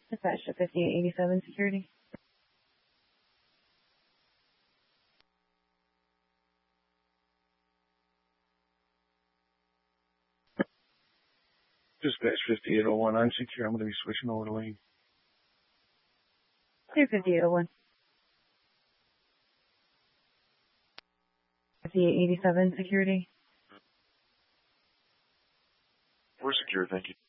Dispatch to 5887 security. Dispatch 5801, I'm secure. I'm going to be switching over to lane. Clear 5801. 5887 security. We're secure, thank you.